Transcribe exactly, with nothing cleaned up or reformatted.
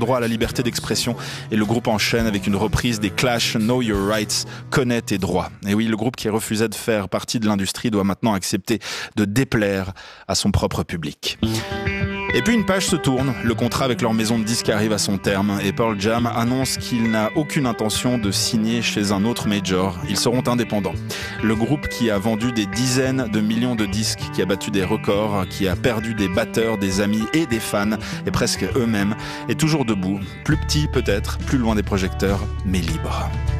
droit à la liberté d'expression. Et le groupe enchaîne avec une reprise des Clash, Know Your Rights, connais tes droits. Et oui, le groupe qui refusait de faire partie de l'industrie doit maintenant accepter de déplaire à son propre public. Et puis une page se tourne, le contrat avec leur maison de disques arrive à son terme et Pearl Jam annonce qu'il n'a aucune intention de signer chez un autre major. Ils seront indépendants. Le groupe qui a vendu des dizaines de millions de disques, qui a battu des records, qui a perdu des batteurs, des amis et des fans, et presque eux-mêmes, est toujours debout, plus petit peut-être, plus loin des projecteurs, mais libre.